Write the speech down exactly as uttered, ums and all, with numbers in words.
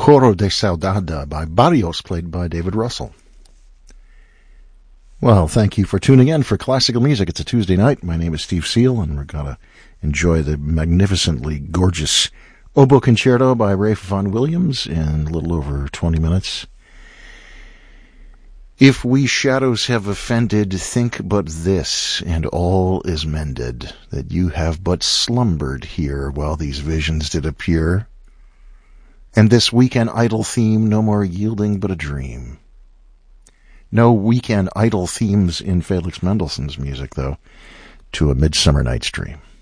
Coro de Saudade by Barrios, played by David Russell. Well, thank you for tuning in for Classical Music. It's a Tuesday night. My name is Steve Seal, and we're going to enjoy the magnificently gorgeous Oboe Concerto by Ralph Vaughan Williams in a little over twenty minutes. If we shadows have offended, think but this, and all is mended, that you have but slumbered here while these visions did appear, and this weekend idle theme no more yielding but a dream. No weekend idle themes in Felix Mendelssohn's music, though, to A Midsummer Night's Dream.